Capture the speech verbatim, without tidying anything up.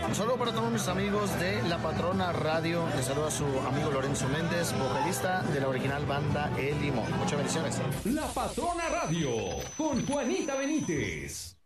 Un saludo para todos mis amigos de La Patrona Radio. Les saluda su amigo Lorenzo Méndez, vocalista de la original banda El Limón. Muchas bendiciones. La Patrona Radio con Juanita Benítez.